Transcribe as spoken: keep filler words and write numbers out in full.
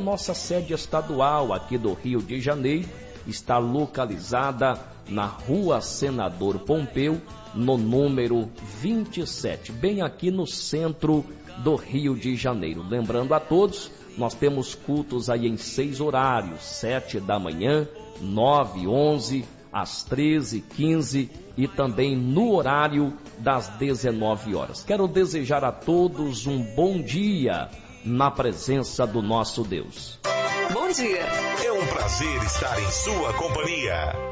nossa sede estadual aqui do Rio de Janeiro está localizada na Rua Senador Pompeu, no número vinte e sete, bem aqui no centro do Rio de Janeiro. Lembrando a todos, nós temos cultos aí em seis horários, sete da manhã, nove, onze, às treze, quinze e também no horário das dezenove horas. Quero desejar a todos um bom dia na presença do nosso Deus. Bom dia. É um prazer estar em sua companhia.